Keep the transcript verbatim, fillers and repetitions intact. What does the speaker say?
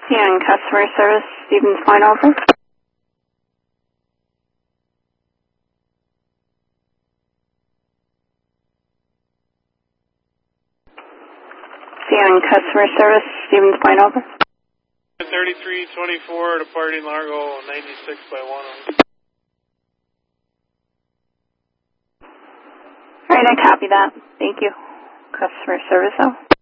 And customer service, Stevens Point over. And customer service, Stevens Point over. thirty-three twenty-four departing Largo, ninety-six by one. Alright, I copy that. Thank you. Customer service, though.